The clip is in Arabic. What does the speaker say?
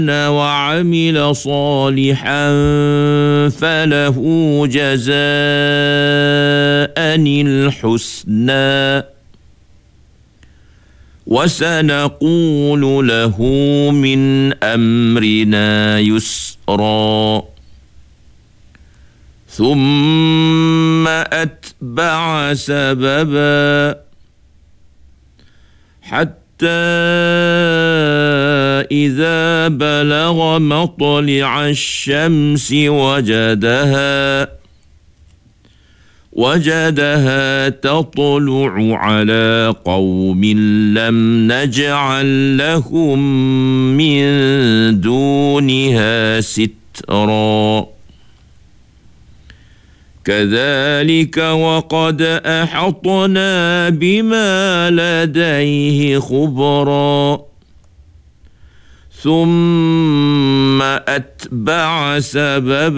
وعمل صالحا فله جزاء الحسنى وسنقول له من أمرنا يسرا ثم أتبع سببا حتى إذا بلغ مطلع الشمس وجدها تطلع على قوم لم نجعل لهم من دونها سترا كذلك وقد أحطنا بما لديه خبرا ثم أتبع سببا